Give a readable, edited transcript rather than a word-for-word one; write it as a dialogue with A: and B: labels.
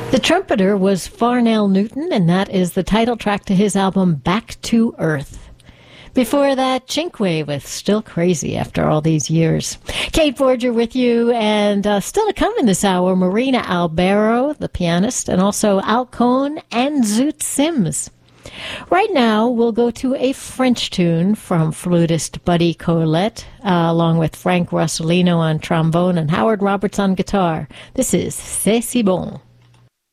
A: The trumpeter was Farnell Newton, and that is the title track to his album Back to Earth. Before that, Cinque with Still Crazy After All These Years. Kate Forger with you, and still to come in this hour, Marina Albero, the pianist, and also Al Cohn and Zoot Sims. Right now, we'll go to a French tune from flutist Buddy Collette, along with Frank Rossellino on trombone and Howard Roberts on guitar. This is C'est si bon.